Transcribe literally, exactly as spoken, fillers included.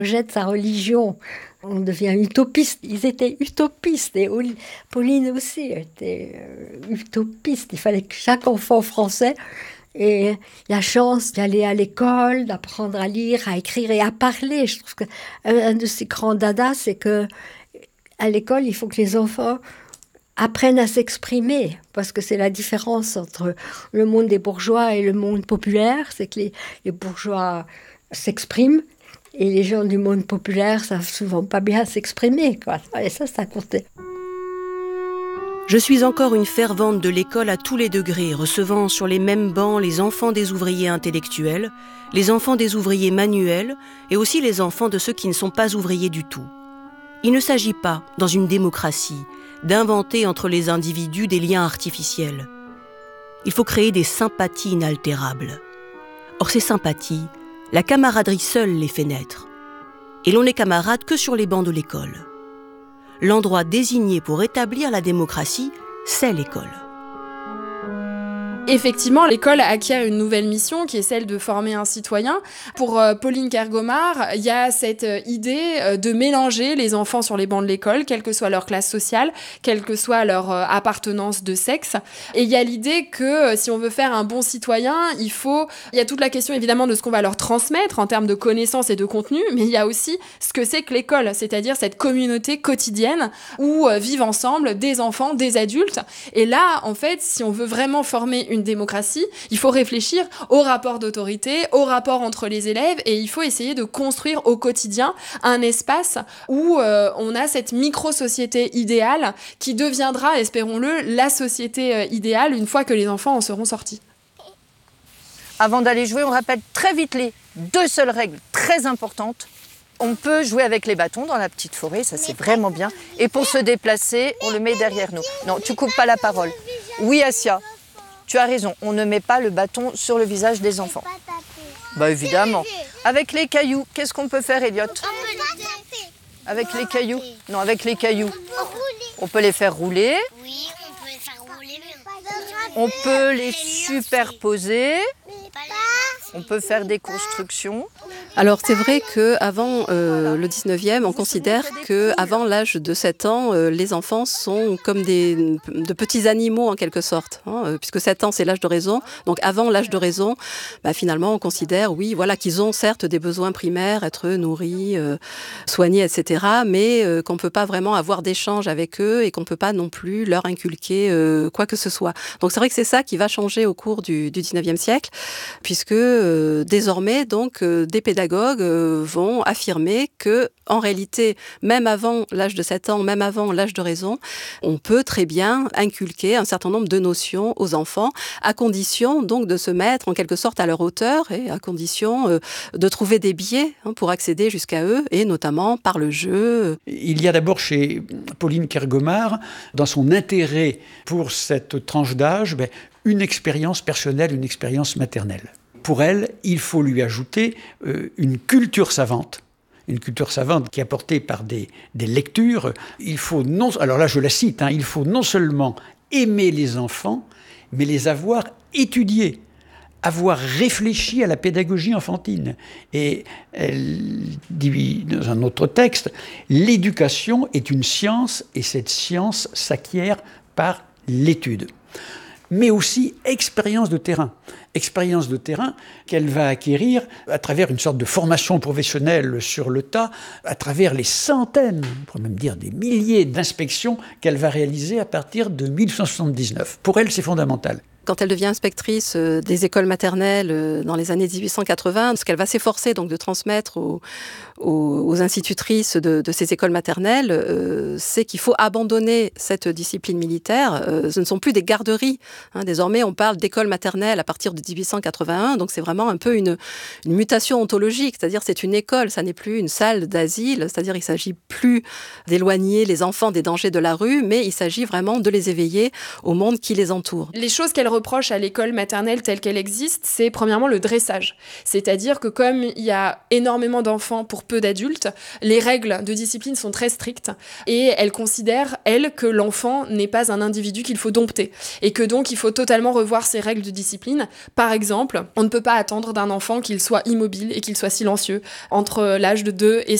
jette sa religion. On devient utopiste. Ils étaient utopistes et Pauline aussi était euh, utopiste. Il fallait que chaque enfant français ait la chance d'aller à l'école, d'apprendre à lire, à écrire et à parler. Je trouve qu'un de ses grands dadas, c'est que à l'école, il faut que les enfants apprennent à s'exprimer, parce que c'est la différence entre le monde des bourgeois et le monde populaire, c'est que les, les bourgeois s'expriment, et les gens du monde populaire savent souvent pas bien s'exprimer, quoi. Et ça, ça comptait. Je suis encore une fervente de l'école à tous les degrés, recevant sur les mêmes bancs les enfants des ouvriers intellectuels, les enfants des ouvriers manuels, et aussi les enfants de ceux qui ne sont pas ouvriers du tout. Il ne s'agit pas, dans une démocratie, d'inventer entre les individus des liens artificiels. Il faut créer des sympathies inaltérables. Or, ces sympathies, la camaraderie seule les fait naître. Et l'on n'est camarade que sur les bancs de l'école. L'endroit désigné pour établir la démocratie, c'est l'école. Effectivement, l'école acquiert une nouvelle mission qui est celle de former un citoyen. Pour euh, Pauline Kergomar, il y a cette euh, idée euh, de mélanger les enfants sur les bancs de l'école, quelle que soit leur classe sociale, quelle que soit leur euh, appartenance de sexe. Et il y a l'idée que euh, si on veut faire un bon citoyen, il faut... Il y a toute la question évidemment de ce qu'on va leur transmettre en termes de connaissances et de contenu, mais il y a aussi ce que c'est que l'école, c'est-à-dire cette communauté quotidienne où euh, vivent ensemble des enfants, des adultes. Et là, en fait, si on veut vraiment former une démocratie, il faut réfléchir au rapport d'autorité, au rapport entre les élèves, et il faut essayer de construire au quotidien un espace où euh, on a cette micro-société idéale qui deviendra, espérons-le, la société euh, idéale une fois que les enfants en seront sortis. Avant d'aller jouer, on rappelle très vite les deux seules règles très importantes. On peut jouer avec les bâtons dans la petite forêt, ça c'est vraiment bien. Et pour se déplacer, on le met derrière nous. Non, tu coupes pas la parole. Oui, Assia, tu as raison, on ne met pas le bâton sur le visage des enfants. Bah évidemment. Avec les cailloux, qu'est-ce qu'on peut faire, Elliot? Avec les cailloux? Non, avec les cailloux. On peut les faire rouler. Oui, on peut les faire rouler. On peut les superposer. On peut faire des constructions. Alors c'est vrai qu'avant euh, le dix-neuvième, on considère qu'avant l'âge de sept ans, euh, les enfants sont comme des, de petits animaux en quelque sorte, hein, euh, puisque sept ans c'est l'âge de raison. Donc avant l'âge de raison, bah, finalement on considère, oui, voilà, qu'ils ont certes des besoins primaires, être nourris, euh, soignés, et cetera, mais euh, qu'on ne peut pas vraiment avoir d'échange avec eux et qu'on ne peut pas non plus leur inculquer euh, quoi que ce soit. Donc c'est vrai que c'est ça qui va changer au cours du, du dix-neuvième siècle, puisque euh, désormais donc euh, des pédagogues euh, vont affirmer que en réalité, même avant l'âge de sept ans, même avant l'âge de raison, on peut très bien inculquer un certain nombre de notions aux enfants, à condition donc de se mettre en quelque sorte à leur hauteur et à condition euh, de trouver des biais hein, pour accéder jusqu'à eux, et notamment par le jeu. Il y a d'abord chez Pauline Kergomar, dans son intérêt pour cette tranche d'âge, ben, une expérience personnelle, une expérience maternelle. Pour elle, il faut lui ajouter euh, une culture savante. Une culture savante qui est apportée par des, des lectures. Il faut non, alors là je la cite, hein, il faut non seulement aimer les enfants, mais les avoir étudiés, avoir réfléchi à la pédagogie enfantine. Et elle dit dans un autre texte, l'éducation est une science et cette science s'acquiert par l'étude. Mais aussi expérience de terrain. Expérience de terrain qu'elle va acquérir à travers une sorte de formation professionnelle sur le tas, à travers les centaines, on pourrait même dire des milliers d'inspections qu'elle va réaliser à partir de mille huit cent soixante-dix-neuf. Pour elle, c'est fondamental. Quand elle devient inspectrice des écoles maternelles dans les années dix-huit cent quatre-vingts, ce qu'elle va s'efforcer donc de transmettre aux, aux, aux institutrices de, de ces écoles maternelles, euh, c'est qu'il faut abandonner cette discipline militaire. Euh, ce ne sont plus des garderies. Hein. Désormais, on parle d'écoles maternelles à partir de dix-huit cent quatre-vingt-un, donc c'est vraiment un peu une, une mutation ontologique, c'est-à-dire c'est une école, ça n'est plus une salle d'asile, c'est-à-dire il ne s'agit plus d'éloigner les enfants des dangers de la rue, mais il s'agit vraiment de les éveiller au monde qui les entoure. Les choses qu'elle reproche à l'école maternelle telle qu'elle existe, c'est premièrement le dressage. C'est-à-dire que comme il y a énormément d'enfants pour peu d'adultes, les règles de discipline sont très strictes et elle considère, elle, que l'enfant n'est pas un individu qu'il faut dompter et que donc il faut totalement revoir ses règles de discipline. Par exemple, on ne peut pas attendre d'un enfant qu'il soit immobile et qu'il soit silencieux entre l'âge de deux et